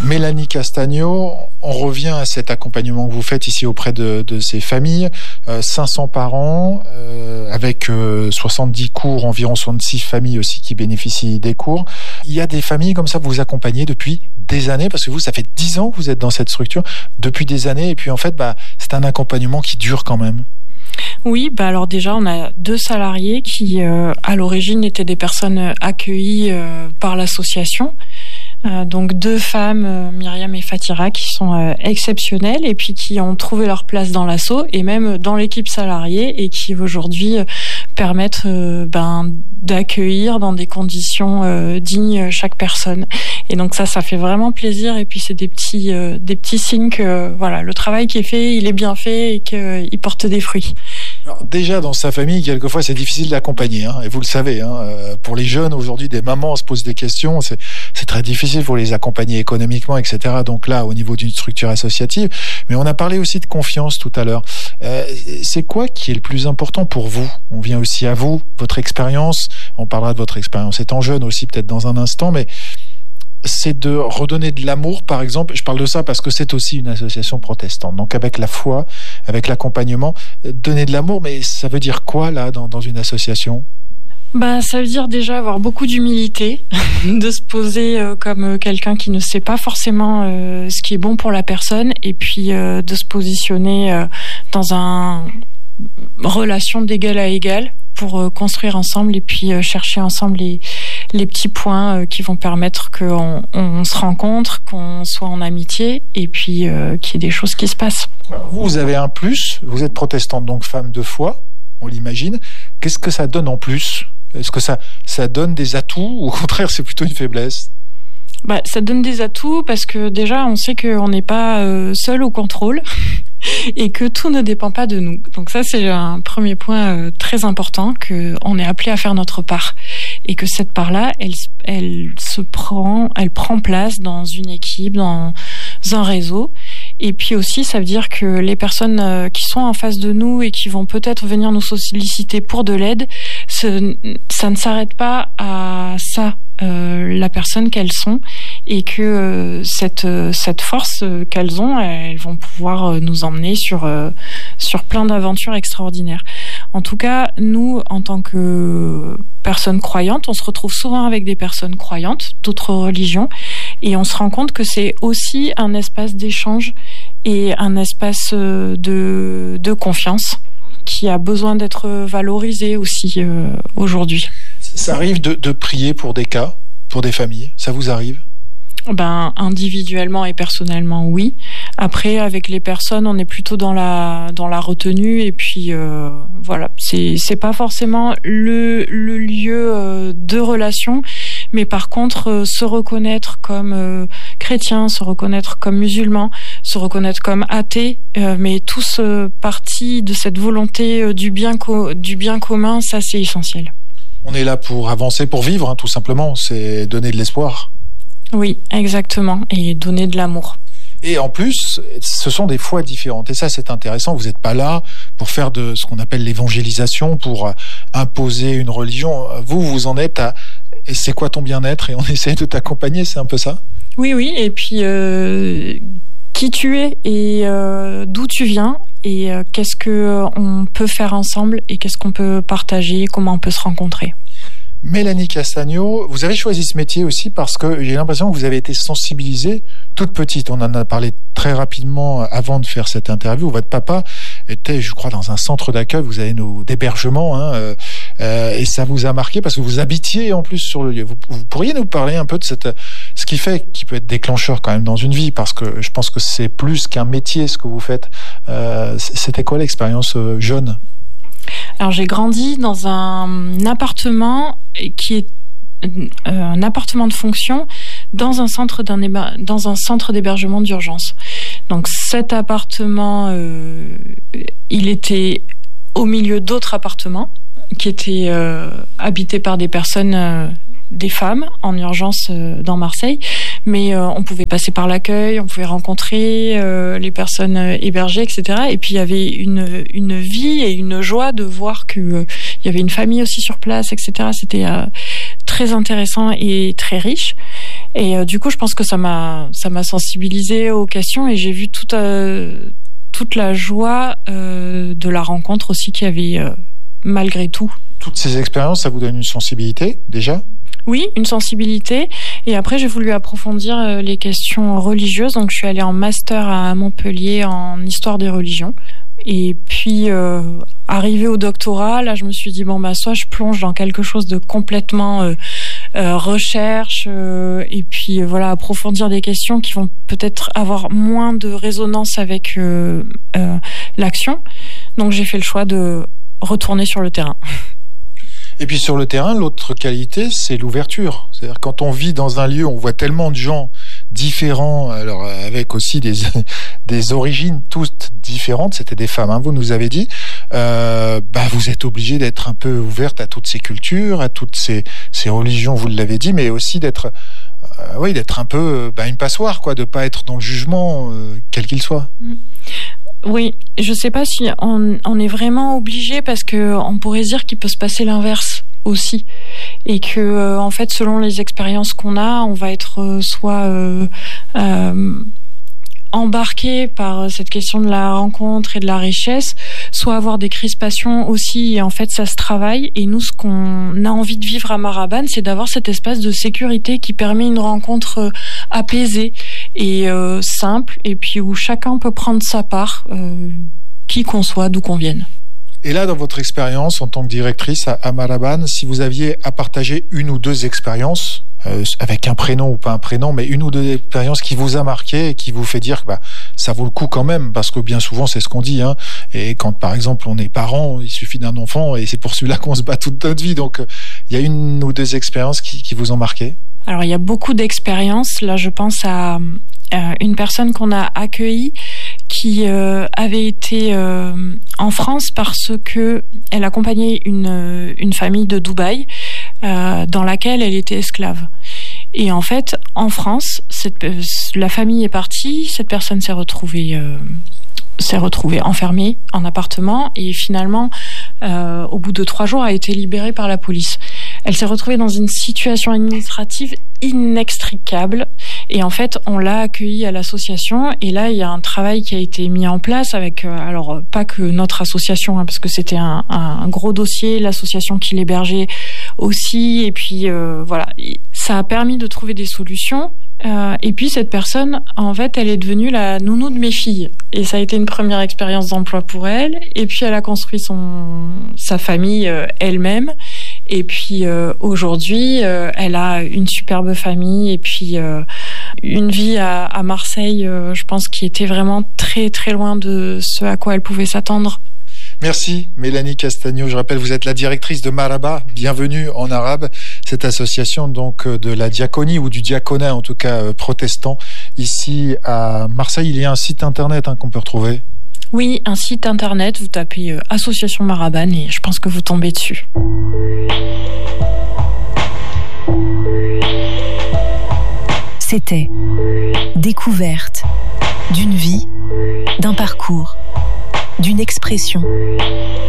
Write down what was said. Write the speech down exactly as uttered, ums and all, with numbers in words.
Mélanie Castagno, on revient à cet accompagnement que vous faites ici auprès de, de ces familles. Euh, cinq cents par an, euh, avec euh, soixante-dix cours, environ soixante-six familles aussi qui bénéficient des cours. Il y a des familles comme ça que vous accompagnez depuis des années, parce que vous, ça fait dix ans que vous êtes dans cette structure, depuis des années, et puis en fait, bah, c'est un accompagnement qui dure quand même. Oui, bah alors déjà, on a deux salariés qui, euh, à l'origine, étaient des personnes accueillies euh, par l'association. Euh, donc deux femmes, euh, Myriam et Fatira, qui sont euh, exceptionnelles et puis qui ont trouvé leur place dans l'asso et même dans l'équipe salariée et qui aujourd'hui euh, permettent euh, ben, d'accueillir dans des conditions euh, dignes chaque personne. Et donc ça, ça fait vraiment plaisir et puis c'est des petits, euh, des petits signes que euh, voilà, le travail qui est fait, il est bien fait et qu'il euh, porte des fruits. Alors déjà, dans sa famille, quelquefois, c'est difficile d'accompagner, hein, et vous le savez. Hein, euh, pour les jeunes, aujourd'hui, des mamans se posent des questions. C'est, c'est très difficile pour les accompagner économiquement, et cetera. Donc là, au niveau d'une structure associative. Mais on a parlé aussi de confiance tout à l'heure. Euh, c'est quoi qui est le plus important pour vous ? On vient aussi à vous, votre expérience. On parlera de votre expérience étant jeune aussi, peut-être dans un instant, mais... c'est de redonner de l'amour, par exemple. Je parle de ça parce que c'est aussi une association protestante. Donc avec la foi, avec l'accompagnement, donner de l'amour, mais ça veut dire quoi là dans, dans une association ? Bah, ça veut dire déjà avoir beaucoup d'humilité, de se poser euh, comme quelqu'un qui ne sait pas forcément euh, ce qui est bon pour la personne, et puis euh, de se positionner euh, dans une relation d'égal à égal pour euh, construire ensemble et puis euh, chercher ensemble les les petits points euh, qui vont permettre qu'on on se rencontre, qu'on soit en amitié et puis euh, qu'il y ait des choses qui se passent. Vous avez un plus, vous êtes protestante, donc femme de foi, on l'imagine. Qu'est-ce que ça donne en plus ? Est-ce que ça, ça donne des atouts ou au contraire c'est plutôt une faiblesse ? Bah, ça donne des atouts parce que déjà on sait qu'on n'est pas euh, seul au contrôle et que tout ne dépend pas de nous. Donc ça c'est un premier point euh, très important, qu'on est appelé à faire notre part et que cette part-là elle, elle se prend, elle prend place dans une équipe, dans un réseau. Et puis aussi, ça veut dire que les personnes qui sont en face de nous et qui vont peut-être venir nous solliciter pour de l'aide, ce, ça ne s'arrête pas à ça, euh, la personne qu'elles sont, et que euh, cette, cette force qu'elles ont, elles vont pouvoir nous emmener sur, euh, sur plein d'aventures extraordinaires. En tout cas, nous, en tant que personnes croyantes, on se retrouve souvent avec des personnes croyantes d'autres religions et on se rend compte que c'est aussi un espace d'échange et un espace de, de confiance qui a besoin d'être valorisé aussi euh, aujourd'hui. Ça arrive de, de prier pour des cas, pour des familles ? Ça vous arrive ? Ben, individuellement et personnellement, oui. Après, avec les personnes, on est plutôt dans la dans la retenue et puis euh, voilà, c'est c'est pas forcément le le lieu euh, de relation, mais par contre, euh, se reconnaître comme euh, chrétien, se reconnaître comme musulman, se reconnaître comme athée, euh, mais tous euh, partis de cette volonté euh, du bien co- du bien commun, ça c'est essentiel. On est là pour avancer, pour vivre, hein, tout simplement. C'est donner de l'espoir. Oui, exactement, et donner de l'amour. Et en plus, ce sont des foi différentes. Et ça, c'est intéressant. Vous n'êtes pas là pour faire de ce qu'on appelle l'évangélisation, pour imposer une religion. Vous, vous en êtes à « c'est quoi ton bien-être ?» et on essaie de t'accompagner, c'est un peu ça ? Oui, oui, et puis euh, qui tu es et euh, d'où tu viens et euh, qu'est-ce qu'on peut faire ensemble et qu'est-ce qu'on peut partager, comment on peut se rencontrer. Mélanie Castagno, vous avez choisi ce métier aussi parce que j'ai l'impression que vous avez été sensibilisée toute petite. On en a parlé très rapidement avant de faire cette interview. Votre papa était, je crois, dans un centre d'accueil. Vous avez nos d'hébergement, hein, euh, euh, et ça vous a marqué parce que vous habitiez en plus sur le lieu. Vous, vous pourriez nous parler un peu de cette, ce qui fait, qui peut être déclencheur quand même dans une vie, parce que je pense que c'est plus qu'un métier ce que vous faites. Euh, c'était quoi l'expérience euh, jeune ? Alors j'ai grandi dans un appartement qui est euh, un appartement de fonction dans un centre d'un héber- dans un centre d'hébergement d'urgence. Donc cet appartement, euh, il était au milieu d'autres appartements qui étaient euh, habités par des personnes euh, des femmes en urgence euh, dans Marseille, mais euh, on pouvait passer par l'accueil, on pouvait rencontrer euh, les personnes hébergées, et cetera. Et puis il y avait une une vie et une joie de voir que euh, il y avait une famille aussi sur place, et cetera. C'était euh, très intéressant et très riche. Et euh, du coup, je pense que ça m'a ça m'a sensibilisée aux questions et j'ai vu toute euh, toute la joie euh, de la rencontre aussi qu'il y avait euh, malgré tout. Toutes ces expériences, ça vous donne une sensibilité déjà ? Oui, une sensibilité. Et après, j'ai voulu approfondir euh, les questions religieuses. Donc, je suis allée en master à Montpellier en histoire des religions. Et puis, euh, arrivé au doctorat, là, je me suis dit, bon, bah, soit je plonge dans quelque chose de complètement euh, euh, recherche, euh, et puis, euh, voilà, approfondir des questions qui vont peut-être avoir moins de résonance avec euh, euh, l'action. Donc, j'ai fait le choix de retourner sur le terrain. Et puis sur le terrain, l'autre qualité, c'est l'ouverture. C'est-à-dire quand on vit dans un lieu, on voit tellement de gens différents, alors avec aussi des des origines toutes différentes. C'était des femmes, hein, vous nous avez dit. Euh, bah vous êtes obligé d'être un peu ouverte à toutes ces cultures, à toutes ces ces religions, vous l'avez dit, mais aussi d'être euh, oui, d'être un peu bah, une passoire, quoi, de pas être dans le jugement euh, quel qu'il soit. Mmh. Oui, je sais pas si on, on est vraiment obligé parce que on pourrait dire qu'il peut se passer l'inverse aussi et que euh, en fait selon les expériences qu'on a, on va être euh, soit euh, euh, embarqué par cette question de la rencontre et de la richesse, soit avoir des crispations aussi, et en fait ça se travaille. Et nous, ce qu'on a envie de vivre à Marabane, c'est d'avoir cet espace de sécurité qui permet une rencontre apaisée et euh, simple, et puis où chacun peut prendre sa part, euh, qui qu'on soit, d'où qu'on vienne. Et là, dans votre expérience en tant que directrice à, à Marabane, si vous aviez à partager une ou deux expériences, euh, avec un prénom ou pas un prénom, mais une ou deux expériences qui vous a marqué et qui vous fait dire que bah, ça vaut le coup quand même, parce que bien souvent, c'est ce qu'on dit. Hein, et quand, par exemple, on est parent, il suffit d'un enfant et c'est pour celui-là qu'on se bat toute notre vie. Donc, il y a une ou deux expériences qui, qui vous ont marqué ? Alors, il y a beaucoup d'expériences. Là, je pense à, à une personne qu'on a accueillie qui euh, avait été euh, en France parce que elle accompagnait une une famille de Dubaï euh, dans laquelle elle était esclave. Et en fait, en France, cette, la famille est partie, cette personne s'est retrouvée euh, s'est retrouvée enfermée en appartement et finalement, euh, au bout de trois jours, a été libérée par la police. Elle s'est retrouvée dans une situation administrative inextricable et en fait, on l'a accueillie à l'association et là, il y a un travail qui a été mis en place avec, euh, alors pas que notre association, hein, parce que c'était un, un gros dossier, l'association qui l'hébergeait aussi et puis euh, voilà, ça a permis de trouver des solutions. Euh, et puis cette personne, en fait, elle est devenue la nounou de mes filles. Et ça a été une première expérience d'emploi pour elle. Et puis elle a construit son sa famille euh, elle-même. Et puis euh, aujourd'hui, euh, elle a une superbe famille et puis euh, une vie à, à Marseille, euh, je pense, qui était vraiment très très loin de ce à quoi elle pouvait s'attendre. Merci Mélanie Castagno. Je rappelle, vous êtes la directrice de Maraba, bienvenue en arabe, cette association donc de la diaconie ou du diaconat en tout cas protestant ici à Marseille. Il y a un site internet hein, qu'on peut retrouver. Oui, un site internet, vous tapez euh, Association Marabane et je pense que vous tombez dessus. C'était Découverte d'une vie, d'un parcours, d'une expression.